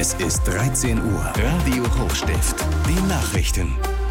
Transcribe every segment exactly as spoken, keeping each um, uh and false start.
Es ist dreizehn Uhr. Radio Hochstift. Die Nachrichten.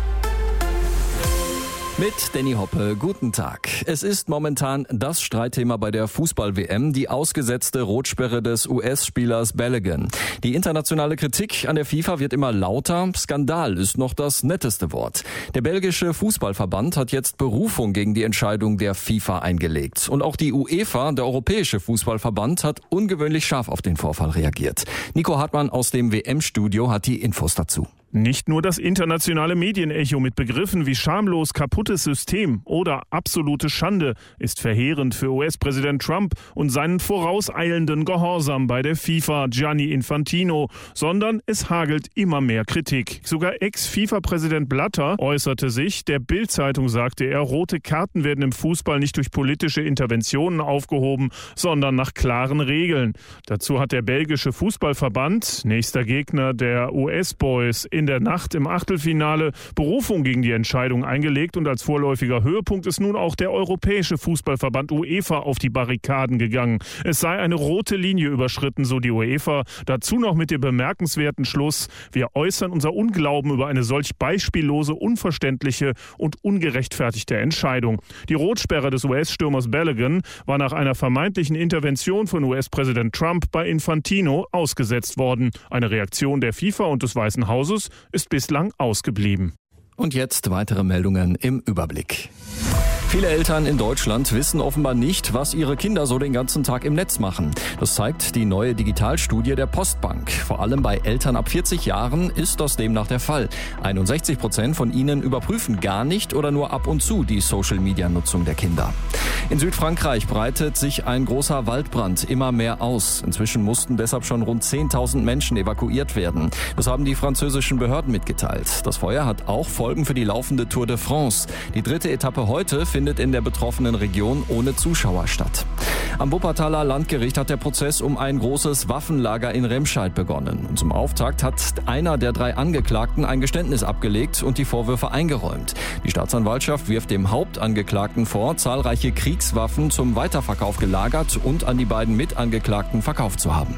Mit Danny Hoppe, guten Tag. Es ist momentan das Streitthema bei der Fußball-W M, die ausgesetzte Rotsperre des U S-Spielers Balogun. Die internationale Kritik an der FIFA wird immer lauter. Skandal ist noch das netteste Wort. Der belgische Fußballverband hat jetzt Berufung gegen die Entscheidung der FIFA eingelegt. Und auch die UEFA, der Europäische Fußballverband, hat ungewöhnlich scharf auf den Vorfall reagiert. Nico Hartmann aus dem W M-Studio hat die Infos dazu. Nicht nur das internationale Medienecho mit Begriffen wie schamlos kaputtes System oder absolute Schande ist verheerend für U S-Präsident Trump und seinen vorauseilenden Gehorsam bei der FIFA Gianni Infantino, sondern es hagelt immer mehr Kritik. Sogar Ex-FIFA-Präsident Blatter äußerte sich, der Bild-Zeitung sagte er, rote Karten werden im Fußball nicht durch politische Interventionen aufgehoben, sondern nach klaren Regeln. Dazu hat der belgische Fußballverband, nächster Gegner der U S-Boys, in der Nacht im Achtelfinale Berufung gegen die Entscheidung eingelegt und als vorläufiger Höhepunkt ist nun auch der Europäische Fußballverband UEFA auf die Barrikaden gegangen. Es sei eine rote Linie überschritten, so die UEFA. Dazu noch mit dem bemerkenswerten Schluss: Wir äußern unser Unglauben über eine solch beispiellose, unverständliche und ungerechtfertigte Entscheidung. Die Rotsperre des U S-Stürmers Balogun war nach einer vermeintlichen Intervention von U S-Präsident Trump bei Infantino ausgesetzt worden. Eine Reaktion der FIFA und des Weißen Hauses ist bislang ausgeblieben. Und jetzt weitere Meldungen im Überblick. Viele Eltern in Deutschland wissen offenbar nicht, was ihre Kinder so den ganzen Tag im Netz machen. Das zeigt die neue Digitalstudie der Postbank. Vor allem bei Eltern ab vierzig Jahren ist das demnach der Fall. einundsechzig Prozent von ihnen überprüfen gar nicht oder nur ab und zu die Social-Media-Nutzung der Kinder. In Südfrankreich breitet sich ein großer Waldbrand immer mehr aus. Inzwischen mussten deshalb schon rund zehntausend Menschen evakuiert werden. Das haben die französischen Behörden mitgeteilt. Das Feuer hat auch Folgen für die laufende Tour de France. Die dritte Etappe heute findet in der betroffenen Region ohne Zuschauer statt. Am Wuppertaler Landgericht hat der Prozess um ein großes Waffenlager in Remscheid begonnen. Und zum Auftakt hat einer der drei Angeklagten ein Geständnis abgelegt und die Vorwürfe eingeräumt. Die Staatsanwaltschaft wirft dem Hauptangeklagten vor, zahlreiche Kriegswaffen zum Weiterverkauf gelagert und an die beiden Mitangeklagten verkauft zu haben.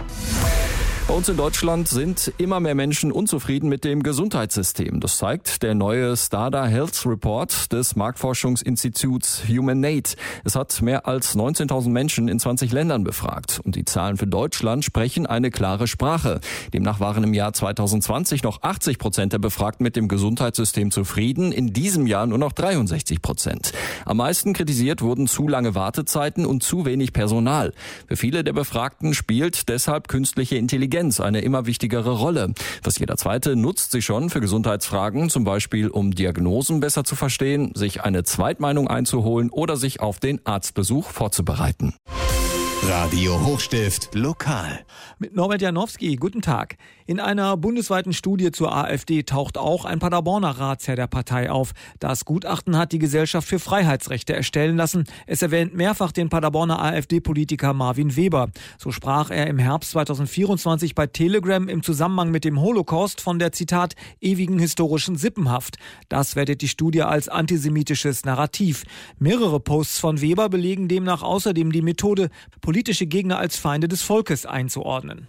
Bei uns in Deutschland sind immer mehr Menschen unzufrieden mit dem Gesundheitssystem. Das zeigt der neue Stada Health Report des Marktforschungsinstituts Humanate. Es hat mehr als neunzehntausend Menschen in zwanzig Ländern befragt. Und die Zahlen für Deutschland sprechen eine klare Sprache. Demnach waren im Jahr zweitausendzwanzig noch achtzig Prozent der Befragten mit dem Gesundheitssystem zufrieden. In diesem Jahr nur noch dreiundsechzig Prozent. Am meisten kritisiert wurden zu lange Wartezeiten und zu wenig Personal. Für viele der Befragten spielt deshalb künstliche Intelligenz eine immer wichtigere Rolle. Fast jeder Zweite nutzt sie schon für Gesundheitsfragen, zum Beispiel um Diagnosen besser zu verstehen, sich eine Zweitmeinung einzuholen oder sich auf den Arztbesuch vorzubereiten. Radio Hochstift lokal. Mit Norbert Janowski, guten Tag. In einer bundesweiten Studie zur AfD taucht auch ein Paderborner Ratsherr der Partei auf. Das Gutachten hat die Gesellschaft für Freiheitsrechte erstellen lassen. Es erwähnt mehrfach den Paderborner AfD-Politiker Marvin Weber. So sprach er im Herbst zweitausendvierundzwanzig bei Telegram im Zusammenhang mit dem Holocaust von der, Zitat, ewigen historischen Sippenhaft. Das wertet die Studie als antisemitisches Narrativ. Mehrere Posts von Weber belegen demnach außerdem die Methode, politische Gegner als Feinde des Volkes einzuordnen.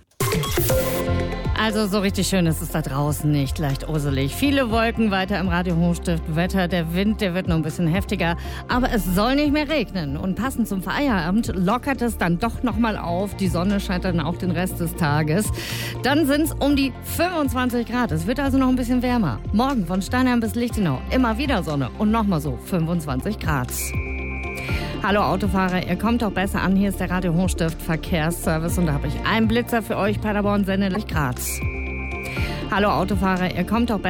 Also so richtig schön ist es da draußen nicht, leicht urselig. Viele Wolken weiter im Radio Hochstift. Wetter, der Wind, der wird noch ein bisschen heftiger. Aber es soll nicht mehr regnen. Und passend zum Feierabend lockert es dann doch nochmal auf. Die Sonne scheint dann auch den Rest des Tages. Dann sind es um die fünfundzwanzig Grad. Es wird also noch ein bisschen wärmer. Morgen von Steinheim bis Lichtenau immer wieder Sonne und nochmal so fünfundzwanzig Grad. Hallo Autofahrer, ihr kommt doch besser an. Hier ist der Radio Hochstift Verkehrsservice und da habe ich einen Blitzer für euch, Paderborn, Sennelig, Graz. Hallo Autofahrer, ihr kommt doch besser